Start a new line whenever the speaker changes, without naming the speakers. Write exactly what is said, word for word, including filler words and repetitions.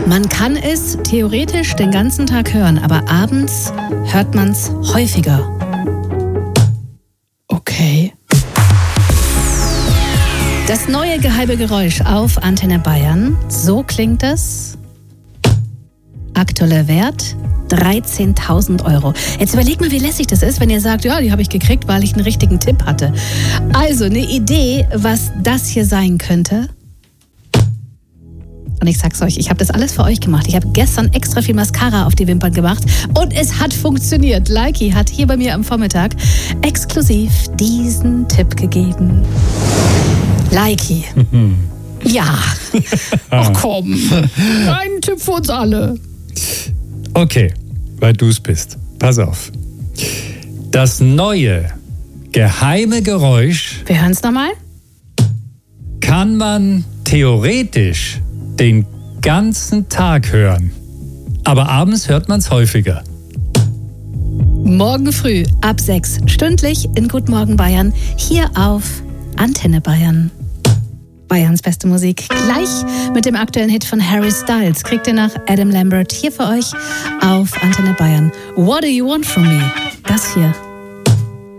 Man kann es theoretisch den ganzen Tag hören, aber abends hört man es häufiger. Okay. Das neue geheime Geräusch auf Antenne Bayern. So klingt es. Aktueller Wert dreizehntausend Euro. Jetzt überlegt mal, wie lässig das ist, wenn ihr sagt, ja, die habe ich gekriegt, weil ich einen richtigen Tipp hatte. Also eine Idee, was das hier sein könnte. Und ich sag's euch, ich habe das alles für euch gemacht. Ich habe gestern extra viel Mascara auf die Wimpern gemacht und es hat funktioniert. Likey hat hier bei mir am Vormittag exklusiv diesen Tipp gegeben. Likey. Ja. Ach komm. Ein Tipp für uns alle.
Okay, weil du es bist. Pass auf. Das neue geheime Geräusch.
Wir hören es nochmal.
Kann man theoretisch den ganzen Tag hören. Aber abends hört man es häufiger.
Morgen früh ab sechs, stündlich in Guten Morgen Bayern, hier auf Antenne Bayern. Bayerns beste Musik. Gleich mit dem aktuellen Hit von Harry Styles kriegt ihr nach Adam Lambert hier für euch auf Antenne Bayern. What do you want from me? Das hier